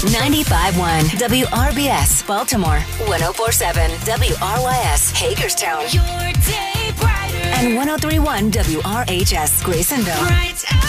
95.1 WRBS, Baltimore. 104.7 WRYS, Hagerstown. Your day brighter. And 103.1 WRHS, Grayson. Bright